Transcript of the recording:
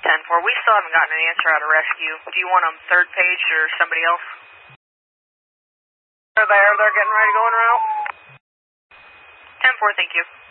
10-4. We still haven't gotten an answer out of rescue. Do you want them third page or somebody else? They're there. They're getting ready to go en route. 10-4, thank you.